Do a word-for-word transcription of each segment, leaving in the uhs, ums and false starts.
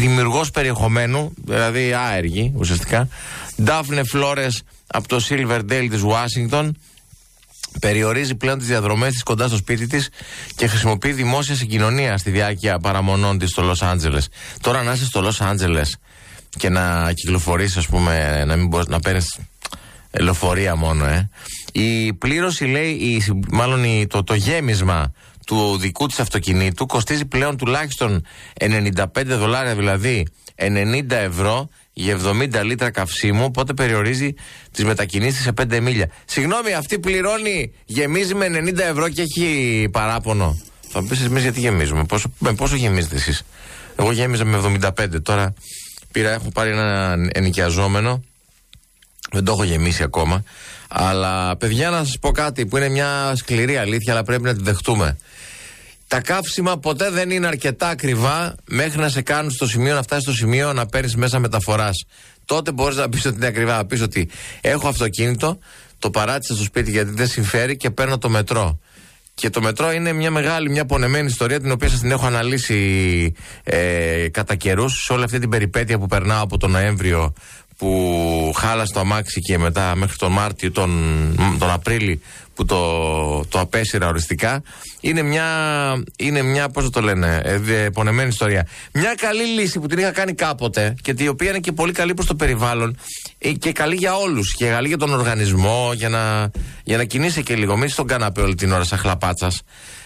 δημιουργός περιεχομένου, δηλαδή άεργη ουσιαστικά, Ντάφνε Φλόρες από το Silverdale της Ουάσιγκτον, περιορίζει πλέον τις διαδρομές της κοντά στο σπίτι της και χρησιμοποιεί δημόσια συγκοινωνία στη διάρκεια παραμονών της στο Λος Άντζελες. Τώρα να είσαι στο Λος Άντζελες και να κυκλοφορείς, ας πούμε, να μην μπορείς να παίρνεις λεωφορεία μόνο, ε. Η πλήρωση, λέει, η, μάλλον η, το, το γέμισμα του δικού της αυτοκινήτου κοστίζει πλέον τουλάχιστον ενενήντα πέντε δολάρια, δηλαδή ενενήντα ευρώ για εβδομήντα λίτρα καυσίμου, οπότε περιορίζει τις μετακινήσεις σε πέντε μίλια. Συγγνώμη, αυτή πληρώνει, γεμίζει με ενενήντα ευρώ και έχει παράπονο. Θα μου πεις εμείς γιατί γεμίζουμε, πόσο, με πόσο γεμίζετε εσείς? Εγώ γέμιζα με εβδομήντα πέντε, τώρα πήρα, έχω πάρει ένα ενοικιαζόμενο, δεν το έχω γεμίσει ακόμα. Αλλά παιδιά, να σας πω κάτι που είναι μια σκληρή αλήθεια, αλλά πρέπει να τη δεχτούμε. Τα καύσιμα ποτέ δεν είναι αρκετά ακριβά μέχρι να σε κάνουν στο σημείο, να φτάσει στο σημείο να παίρνεις μέσα μεταφοράς. Τότε μπορείς να πεις ότι είναι ακριβά. Να πεις ότι έχω αυτοκίνητο, το παράτησα στο σπίτι γιατί δεν συμφέρει και παίρνω το μετρό. Και το μετρό είναι μια μεγάλη, μια πονεμένη ιστορία, την οποία σας την έχω αναλύσει ε, κατά καιρούς σε όλη αυτή την περιπέτεια που περνάω από τον Νοέμβριο, που χάλασε το αμάξι και μετά μέχρι τον Μάρτιο, τον, τον Απρίλη που το, το απέσυρα οριστικά. Είναι μια, είναι μια, πώς το λένε, ε, πονεμένη ιστορία. Μια καλή λύση που την είχα κάνει κάποτε και η οποία είναι και πολύ καλή προς το περιβάλλον ε, και καλή για όλους και καλή για τον οργανισμό, για να, για να κινείσαι και λίγο, μην στον καναπέ όλη την ώρα σαν χλαπάτσας.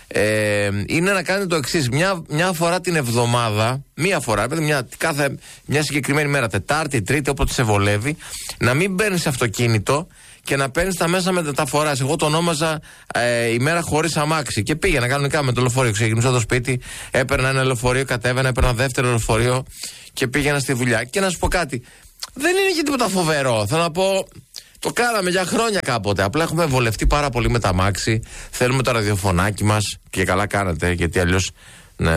Ε, είναι να κάνετε το εξής: μια, μια φορά την εβδομάδα, μία φορά, μια, κάθε, μια συγκεκριμένη μέρα, Τετάρτη, Τρίτη, όποτε σε βολεύει, να μην παίρνεις αυτοκίνητο και να παίρνεις τα μέσα μεταφοράς. Εγώ το ονόμαζα ε, ημέρα χωρίς αμάξι. Και πήγαινα κανονικά με το λεωφορείο. Ξεκινούσα το σπίτι, έπαιρνα ένα λεωφορείο, κατέβαινα, έπαιρνα δεύτερο λεωφορείο και πήγαινα στη δουλειά. Και να σου πω κάτι, δεν είναι και τίποτα φοβερό. Θέλω να πω. Το κάναμε για χρόνια κάποτε. Απλά έχουμε βολευτεί πάρα πολύ με τα αμάξι. Θέλουμε το ραδιοφωνάκι μας. Και καλά κάνετε, γιατί αλλιώς, ναι,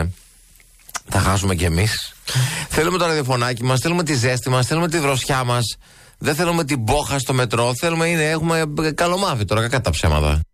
θα χάσουμε κι εμείς. Θέλουμε το ραδιοφωνάκι μας, θέλουμε τη ζέστη μας, θέλουμε τη δροσιά μας. Δεν θέλουμε την μπόχα στο μετρό. Θέλουμε, είναι, έχουμε καλομάθει τώρα, κακά τα ψέματα.